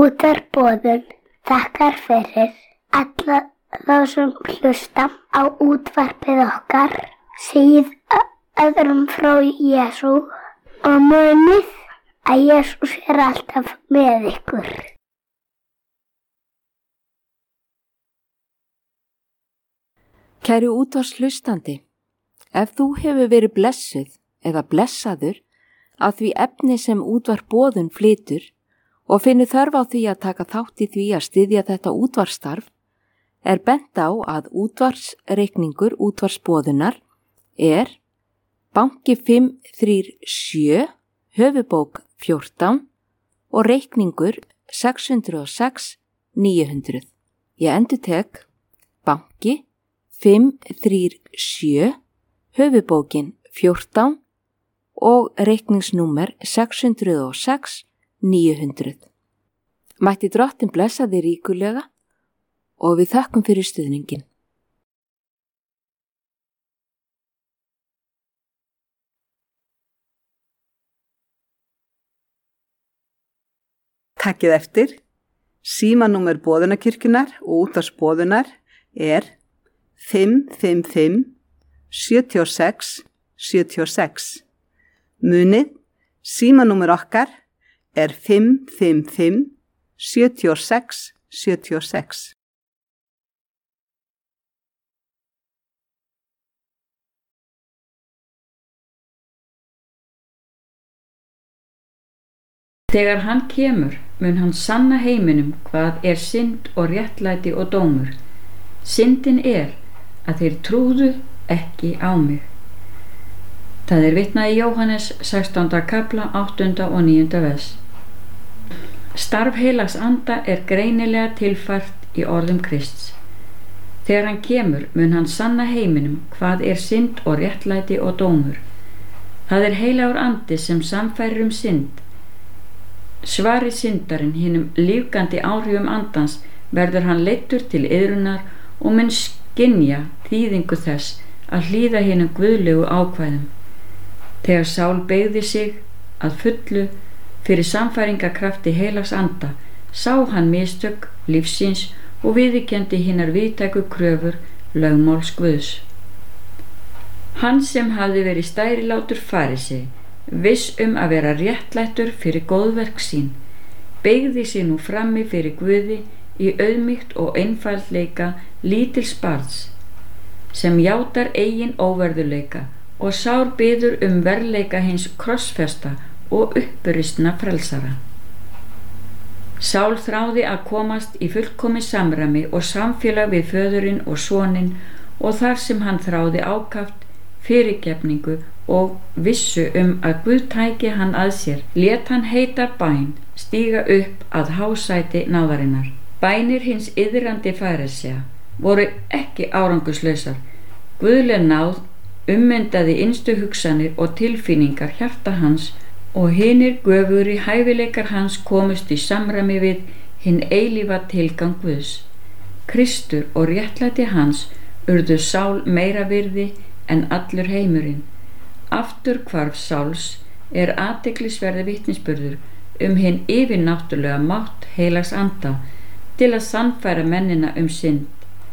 Útvarpsboðun þakkar fyrir alla þá sem hlusta á útvarpið okkar, segið öðrum frá Jesú og munið að Jesús alltaf með ykkur. Kæri útvarpshlustandi, ef þú hefur verið blessuð eða blessaður af því efni sem útvarpsboðun flytur og finnur þörf á því að taka þátt í því að styðja þetta útvarpsstarf, er bent á að útvarpsreikningur útvarpsboðunar er banki 537, höfubók 14 og reikningur 606 900. Ég endurtek banki 537, höfubókin 14 og reikningsnúmer 606 900. Mætti Drottinn blessa þig ríkulega og við þökkum fyrir stuðningin. Takkið eftir, símanúmer boðunarkirkjunnar og útvarpsboðunar er 555 76 76. Munið, símanúmer okkar er 555 76 76. Þegar hann kemur, mun hann sanna heiminum hvað er synd og réttlæti og dómur. Syndin er að þeir trúðu ekki á mig. Það er vitnað í Jóhannes 16. kapla 8. og 9. vers. Starf heilags anda er greinilega tilfært í orðum Krists. Þegar hann kemur, mun hann sanna heiminum hvað er synd og réttlæti og dómur. Það er heilagur andi sem sannfærir synd. Svari syndarinn hinum lífgandi áhrifum andans verður hann leiddur til iðrunar og mun skynja þýðingu þess að hlýða hinum guðlegu ákvæðum. Þegar Sál beygði sig að fullu fyrir sannfæringarkrafti heilags anda, sá hann mistök lífsins og viðurkenndi hinar víðtæku kröfur lögmáls Guðs. Hann sem hafði verið stærilátur farisei, viss að vera réttlættur fyrir góðverk sín, beygði sig nú frammi fyrir Guði í auðmýkt og einfaldleika lítils barns, sem játar eigin óverðuleika og sár biður verðleika hins krossfesta og upprisna frelsara. Sál þráði að komast í fullkomið samræmi og samfélag við föðurinn og soninn, og þar sem hann þráði ákaft fyrirgefningu og vissu að Guð tæki hann að sér, lét hann heita bæn stíga upp að hásæti náðarinnar. Bænir hins iðrandi farisea voru ekki árangurslausar. Guðleg náð ummyndaði innstu hugsanir og tilfinningar hjarta hans, og hinir göfugri hæfileikar hans komust í samræmi við hinn eilífa tilgang Guðs. Kristur og réttlæti hans urðu Sál meira virði en allur heimurinn. Afturhvarf Sáls er athyglisverður vitnisburður hinn yfirnáttúrulega mátt heilags anda til að sannfæra mennina synd.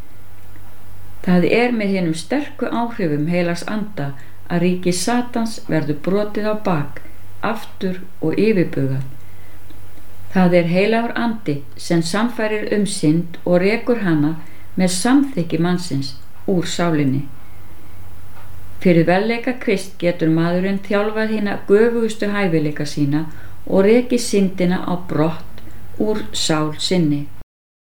Það er með hinum sterku áhrifum heilags anda að ríki Satans verður brotið á bak, aftur og yfirbugað. Það er heilagur andi sem sannfærir synd og rekur hana með samþykki mannsins úr sálinni. Fyrir velleika Krist getur maðurinn þjálfað hina göfugustu hæfileika sína og rekið syndina á brott úr sál sinni.